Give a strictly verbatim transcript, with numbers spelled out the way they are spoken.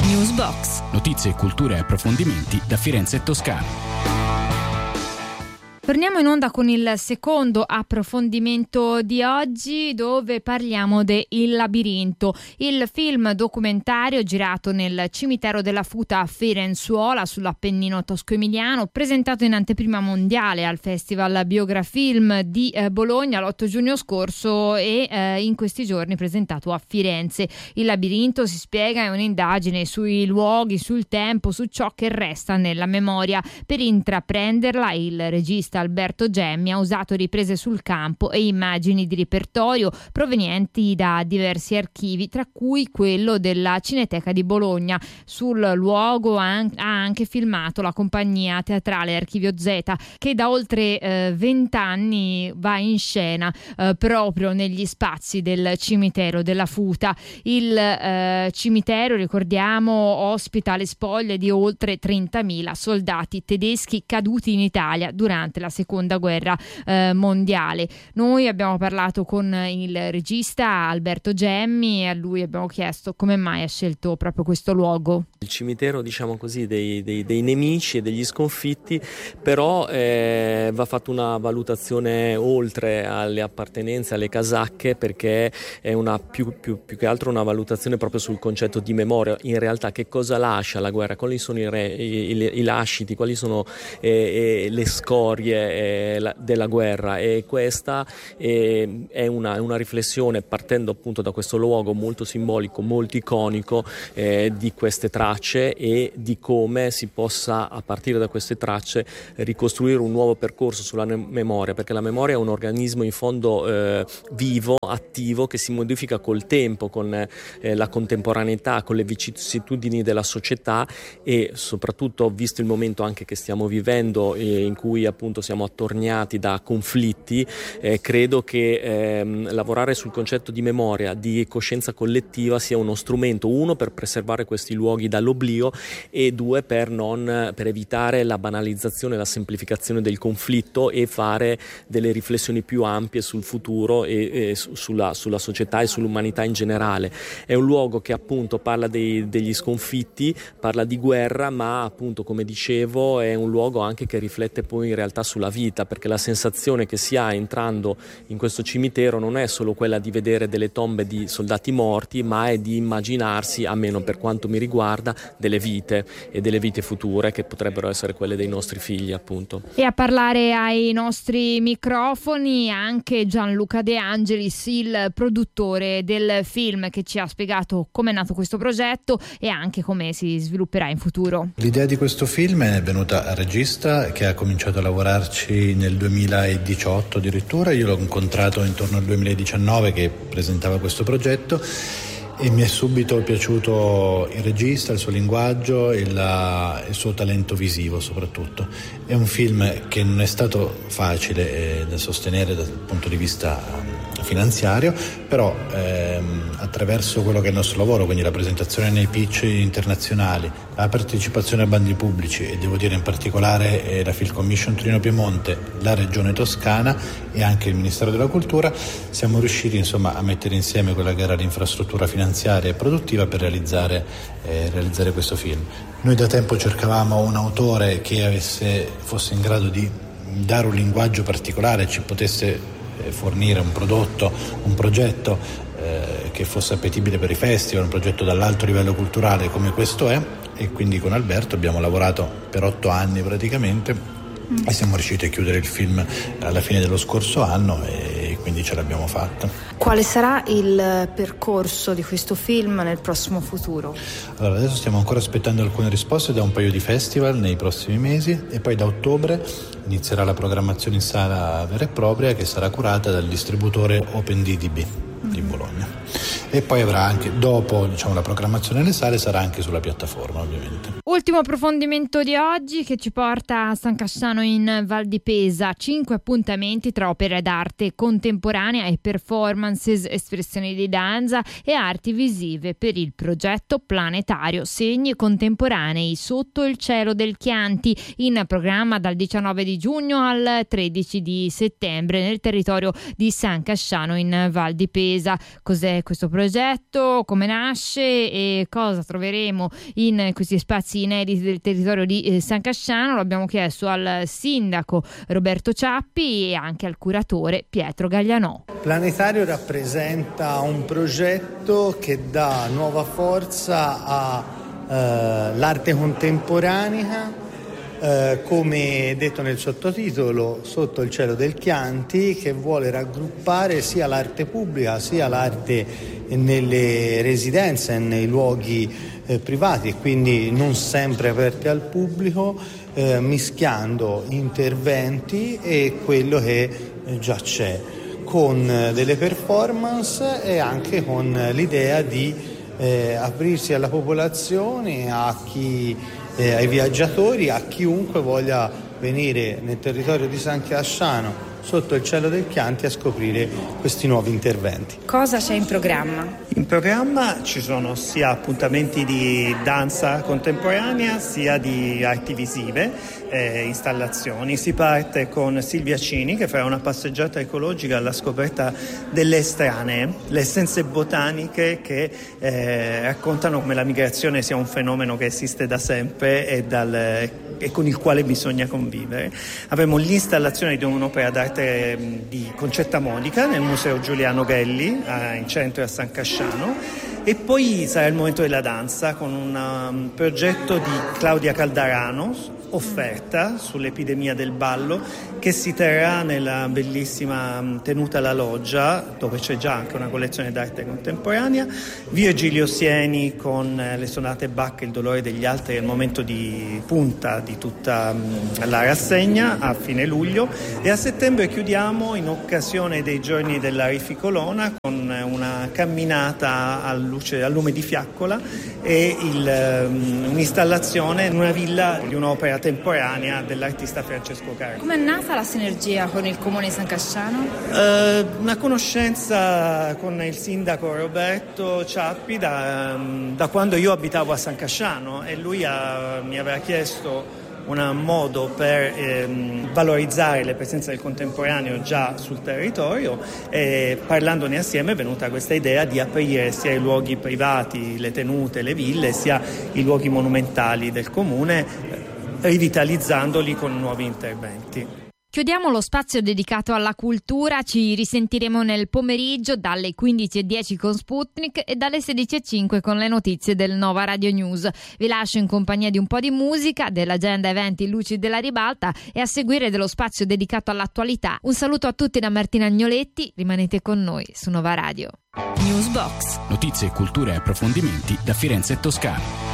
Newsbox. Notizie, cultura e approfondimenti da Firenze e Toscana. Torniamo in onda con il secondo approfondimento di oggi, dove parliamo de Il labirinto, il film documentario girato nel cimitero della Futa a Firenzuola sull'Appennino tosco-emiliano, presentato in anteprima mondiale al Festival Biografilm di eh, Bologna l'otto giugno scorso e eh, in questi giorni presentato a Firenze. Il labirinto, si spiega, è un'indagine sui luoghi, sul tempo, su ciò che resta nella memoria. Per intraprenderla il regista Alberto Gemmi ha usato riprese sul campo e immagini di repertorio provenienti da diversi archivi, tra cui quello della Cineteca di Bologna. Sul luogo ha anche filmato la compagnia teatrale Archivio Z, che da oltre vent'anni eh, va in scena eh, proprio negli spazi del cimitero della Futa. Il eh, cimitero, ricordiamo, ospita le spoglie di oltre trentamila soldati tedeschi caduti in Italia durante la la seconda guerra eh, mondiale. Noi abbiamo parlato con il regista Alberto Gemmi e a lui abbiamo chiesto come mai ha scelto proprio questo luogo. Il cimitero, diciamo così, dei, dei, dei nemici e degli sconfitti, però eh, va fatta una valutazione oltre alle appartenenze, alle casacche, perché è una più, più, più che altro una valutazione proprio sul concetto di memoria. In realtà che cosa lascia la guerra, quali sono i, re, i, i, i lasciti, quali sono eh, eh, le scorie della guerra, e questa è una, una riflessione partendo appunto da questo luogo molto simbolico, molto iconico eh, di queste tracce e di come si possa a partire da queste tracce ricostruire un nuovo percorso sulla memoria, perché la memoria è un organismo in fondo eh, vivo, attivo, che si modifica col tempo, con eh, la contemporaneità, con le vicissitudini della società e soprattutto, visto il momento anche che stiamo vivendo eh, in cui appunto siamo attorniati da conflitti, eh, credo che ehm, lavorare sul concetto di memoria, di coscienza collettiva sia uno strumento, uno, per preservare questi luoghi dall'oblio e due, per, non, per evitare la banalizzazione, la semplificazione del conflitto e fare delle riflessioni più ampie sul futuro e, e sulla, sulla società e sull'umanità in generale. È un luogo che appunto parla dei, degli sconfitti, parla di guerra, ma appunto, come dicevo, è un luogo anche che riflette poi in realtà sulla vita, perché la sensazione che si ha entrando in questo cimitero non è solo quella di vedere delle tombe di soldati morti, ma è di immaginarsi, almeno per quanto mi riguarda, delle vite e delle vite future che potrebbero essere quelle dei nostri figli, appunto. E a parlare ai nostri microfoni anche Gianluca De Angelis, il produttore del film, che ci ha spiegato come è nato questo progetto e anche come si svilupperà in futuro. L'idea di questo film è venuta al regista, che ha cominciato a lavorarci nel duemiladiciotto addirittura. Io l'ho incontrato intorno al duemiladiciannove che presentava questo progetto e mi è subito piaciuto il regista, il suo linguaggio e la, il suo talento visivo soprattutto. È un film che non è stato facile eh, da sostenere dal punto di vista finanziario, però ehm, attraverso quello che è il nostro lavoro, quindi la presentazione nei pitch internazionali, la partecipazione a bandi pubblici e devo dire in particolare eh, la Film Commission Trino Piemonte, la Regione Toscana e anche il Ministero della Cultura, siamo riusciti insomma a mettere insieme quella che era l'infrastruttura finanziaria e produttiva per realizzare, eh, realizzare questo film. Noi da tempo cercavamo un autore che avesse, fosse in grado di dare un linguaggio particolare, ci potesse fornire un prodotto, un progetto eh, che fosse appetibile per i festival, un progetto dall'alto livello culturale come questo è, e quindi con Alberto abbiamo lavorato per otto anni praticamente mm. e siamo riusciti a chiudere il film alla fine dello scorso anno e quindi ce l'abbiamo fatta. Quale sarà il percorso di questo film nel prossimo futuro? Allora, adesso stiamo ancora aspettando alcune risposte da un paio di festival nei prossimi mesi e poi da ottobre inizierà la programmazione in sala vera e propria, che sarà curata dal distributore OpenDDB di Bologna. E poi avrà anche, dopo diciamo la programmazione nelle sale, sarà anche sulla piattaforma ovviamente. Ultimo approfondimento di oggi che ci porta a San Casciano in Val di Pesa. Cinque appuntamenti tra opere d'arte contemporanea e performances, espressioni di danza e arti visive per il progetto planetario Segni Contemporanei sotto il cielo del Chianti, in programma dal diciannove di giugno al tredici di settembre nel territorio di San Casciano in Val di Pesa. Cos'è questo progetto? Come nasce? E cosa troveremo in questi spazi inediti del territorio di eh, San Casciano? Lo abbiamo chiesto al sindaco Roberto Ciappi e anche al curatore Pietro Gaglianò. Planetario rappresenta un progetto che dà nuova forza all'arte eh, contemporanea, eh, come detto nel sottotitolo, sotto il cielo del Chianti, che vuole raggruppare sia l'arte pubblica sia l'arte nelle residenze e nei luoghi Eh, privati, quindi non sempre aperti al pubblico, eh, mischiando interventi e quello che eh, già c'è, con eh, delle performance e anche con eh, l'idea di eh, aprirsi alla popolazione, a chi, eh, ai viaggiatori, a chiunque voglia venire nel territorio di San Casciano sotto il cielo del Chianti a scoprire questi nuovi interventi. Cosa c'è in programma? In programma ci sono sia appuntamenti di danza contemporanea sia di arti visive, eh, installazioni. Si parte con Silvia Cini che farà una passeggiata ecologica alla scoperta delle estranee, le essenze botaniche che eh, raccontano come la migrazione sia un fenomeno che esiste da sempre e, dal, e con il quale bisogna convivere. Avremo l'installazione di un'opera d'arte di Concetta Monica nel Museo Giuliano Gelli in centro a San Casciano, e poi sarà il momento della danza con un um, progetto di Claudia Caldarano, Offerta, sull'epidemia del ballo, che si terrà nella bellissima um, tenuta La Loggia, dove c'è già anche una collezione d'arte contemporanea. Virgilio Sieni con eh, le sonate Bach e il dolore degli altri, è il momento di punta di tutta um, la rassegna a fine luglio, e a settembre chiudiamo in occasione dei giorni della Rificolona con una camminata a, luce, a lume di fiaccola e il, um, un'installazione in una villa di un'opera temporanea dell'artista Francesco Carli. Come è nata la sinergia con il comune di San Casciano? Uh, una conoscenza con il sindaco Roberto Ciappi da, um, da quando io abitavo a San Casciano, e lui ha, mi aveva chiesto un modo per ehm, valorizzare le presenze del contemporaneo già sul territorio, e parlandone assieme è venuta questa idea di aprire sia i luoghi privati, le tenute, le ville, sia i luoghi monumentali del comune, rivitalizzandoli con nuovi interventi. Chiudiamo lo spazio dedicato alla cultura, ci risentiremo nel pomeriggio dalle quindici e dieci con Sputnik e dalle sedici e cinque con le notizie del Nova Radio News. Vi lascio in compagnia di un po' di musica, dell'agenda eventi Luci della Ribalta e a seguire dello spazio dedicato all'attualità. Un saluto a tutti da Martina Agnoletti, rimanete con noi su Nova Radio. Newsbox. Notizie, cultura e approfondimenti da Firenze e Toscana.